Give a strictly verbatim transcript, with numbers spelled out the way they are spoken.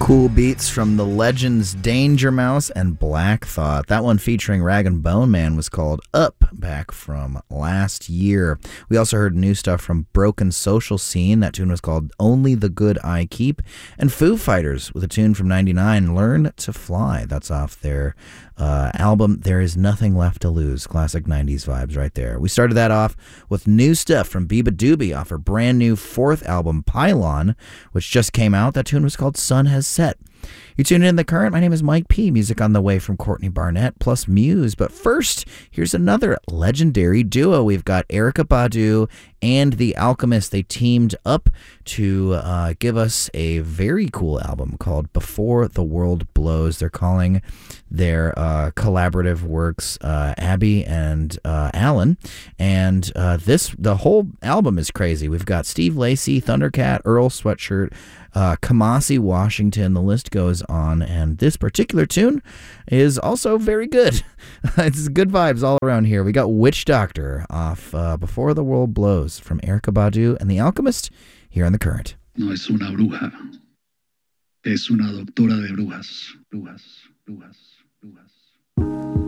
Cool beats from the legends Danger Mouse and Black Thought. That one featuring Rag and Bone Man was called Up, back from last year. We also heard new stuff from Broken Social Scene. That tune was called Only the Good I Keep. And Foo Fighters with a tune from ninety-nine, Learn to Fly. That's off their uh, album There Is Nothing Left to Lose. Classic nineties vibes right there. We started that off with new stuff from Biba Doobie off her brand new fourth album, Pylon, which just came out. That tune was called Sun Has Set. You tuned in The Current. My name is Mike P. Music on the way from Courtney Barnett plus Muse. But first, here's another legendary duo. We've got Erykah Badu and The Alchemist. They teamed up to uh, give us a very cool album called Before the World Blows. They're calling their uh, collaborative works uh, Abby and uh, Alan. And uh, this, the whole album is crazy. We've got Steve Lacy, Thundercat, Earl Sweatshirt, uh, Kamasi Washington. The list goes on. And this particular tune is also very good. It's good vibes all around here. We got Witch Doctor off uh, Before the World Blows from Erykah Badu and The Alchemist here on The Current. No es una bruja. Es una doctora de brujas. Brujas, brujas.